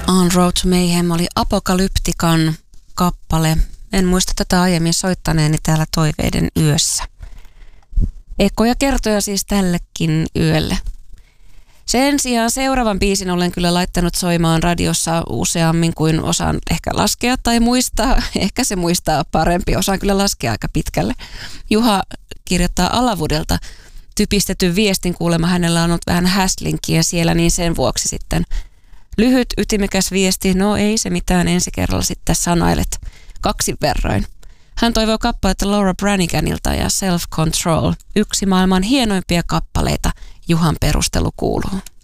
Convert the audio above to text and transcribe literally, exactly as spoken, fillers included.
On Road to Mayhem oli Apokalyptikan kappale. En muista tätä aiemmin soittaneeni täällä Toiveiden yössä. Ekoja kertoja siis tällekin yölle. Sen sijaan seuraavan biisin olen kyllä laittanut soimaan radiossa useammin kuin osaan ehkä laskea tai muistaa. Ehkä se muistaa parempi, osaan kyllä laskea aika pitkälle. Juha kirjoittaa Alavudelta typistetyn viestin, kuulemma hänellä on ollut vähän häslinkiä siellä, niin sen vuoksi sitten lyhyt, ytimekäs viesti, no ei se mitään, ensi kerralla sitten sanailet kaksin verroin. Hän toivoo kappaletta Laura Braniganilta ja Self Control, yksi maailman hienoimpia kappaleita, Juhan perustelu kuuluu.